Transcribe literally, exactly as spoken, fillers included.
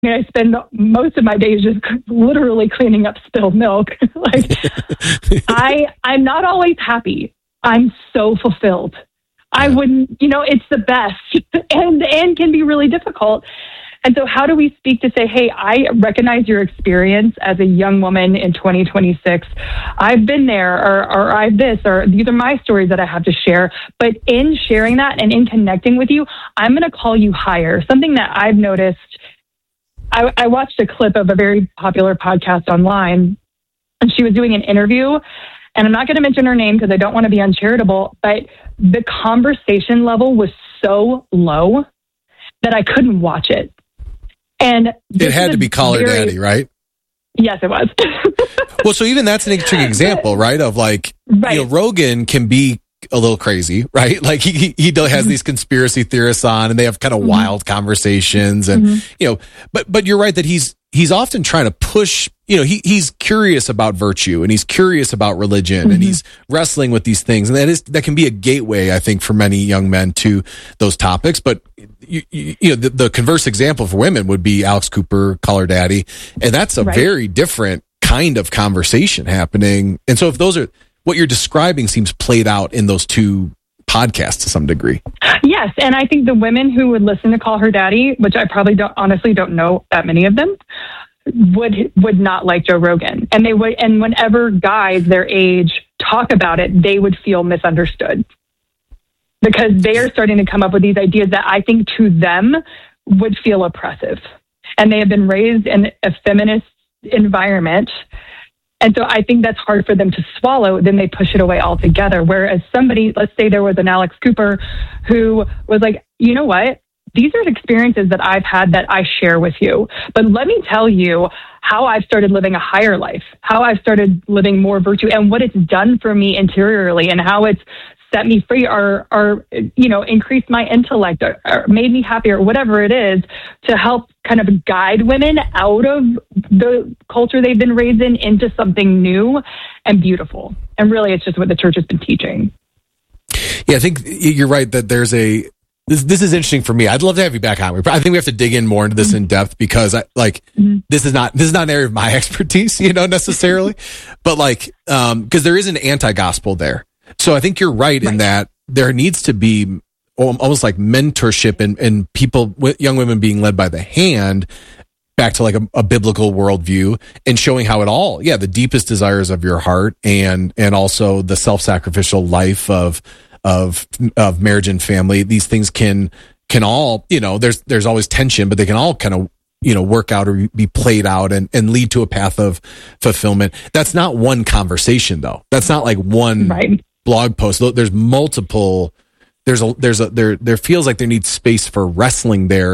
mean, I spend most of my days just literally cleaning up spilled milk. like I, I'm not always happy. I'm so fulfilled. I wouldn't, you know, it's the best and, and can be really difficult. And so how do we speak to say, hey, I recognize your experience as a young woman in twenty twenty-six. I've been there, or, or I've this, or these are my stories that I have to share. But in sharing that and in connecting with you, I'm going to call you higher. Something that I've noticed, I, I watched a clip of a very popular podcast online, and she was doing an interview. And I'm not going to mention her name because I don't want to be uncharitable, but the conversation level was so low that I couldn't watch it. And it had to be Call Her Daddy, right? Yes, it was. Well, so even that's an interesting example, right? Of like, right. you know, Rogan can be a little crazy, right? Like he he, he has mm-hmm. these conspiracy theorists on, and they have kind of mm-hmm. wild conversations, and mm-hmm. you know, but but you're right that he's he's often trying to push. You know, he he's curious about virtue, and he's curious about religion, mm-hmm. and he's wrestling with these things, and that is that can be a gateway, I think, for many young men to those topics. But you, you, you know, the, the converse example for women would be Alex Cooper, Call Her Daddy, and that's a right. very different kind of conversation happening. And so, if those are what you're describing, seems played out in those two podcasts to some degree. Yes, and I think the women who would listen to Call Her Daddy, which I probably don't honestly don't know that many of them, would would not like Joe Rogan. And they would, and whenever guys their age talk about it, they would feel misunderstood because they are starting to come up with these ideas that I think to them would feel oppressive. And they have been raised in a feminist environment. And so I think that's hard for them to swallow. Then they push it away altogether. Whereas somebody, let's say there was an Alex Cooper who was like, you know what? These are experiences that I've had that I share with you. But let me tell you how I've started living a higher life, how I've started living more virtue, and what it's done for me interiorly, and how it's set me free, or, or you know, increased my intellect, or, or made me happier, or whatever it is, to help kind of guide women out of the culture they've been raised in into something new and beautiful. And really, it's just what the church has been teaching. Yeah, I think you're right that there's a This this is interesting for me. I'd love to have you back on. I think we have to dig in more into this mm-hmm. in depth because I like mm-hmm. this is not this is not an area of my expertise, you know, necessarily. But like um because there is an anti-gospel there. So I think you're right, right in that there needs to be almost like mentorship and, and people, young women being led by the hand back to like a, a biblical worldview and showing how it all, yeah, the deepest desires of your heart and and also the self-sacrificial life of of of marriage and family, these things can can all, you know, there's there's always tension, but they can all kind of, you know, work out or be played out and, and lead to a path of fulfillment. That's not one conversation though. That's not like one right. blog post. There's multiple, there's a there's a there there feels like there needs space for wrestling there.